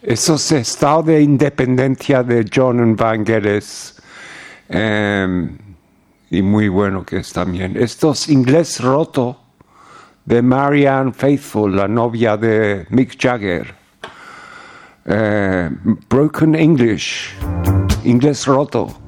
Esos estados de independencia de John Vangelis, y muy bueno que es también. Estos Inglés Roto de Marianne Faithfull, la novia de Mick Jagger. Broken English, Inglés Roto.